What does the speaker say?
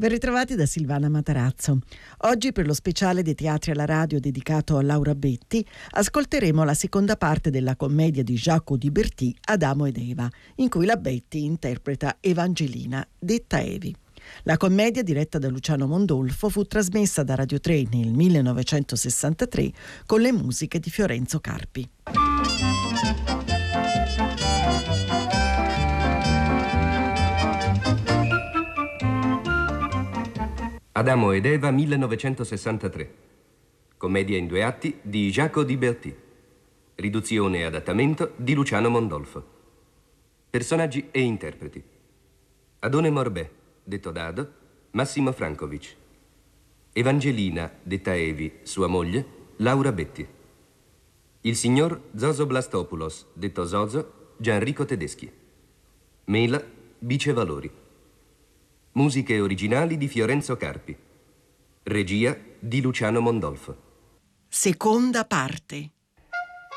Ben ritrovati da Silvana Matarazzo. Oggi, per lo speciale dei teatri alla radio dedicato a Laura Betti, ascolteremo la seconda parte della commedia di Jaco di Bertì, Adamo ed Eva, in cui la Betti interpreta Evangelina, detta Evi. La commedia, diretta da Luciano Mondolfo, fu trasmessa da Radio 3 nel 1963 con le musiche di Fiorenzo Carpi. Adamo ed Eva 1963. Commedia in 2 atti di Jaco di Bertì. Riduzione e adattamento di Luciano Mondolfo. Personaggi e interpreti: Adone Morbè, detto Dado, Massimo Francovic. Evangelina, detta Evi, sua moglie, Laura Betti. Il signor Zoso Blastopoulos, detto Zozo, Gianrico Tedeschi. Mela, Bice Valori. Musiche originali di Fiorenzo Carpi. Regia di Luciano Mondolfo. Seconda parte.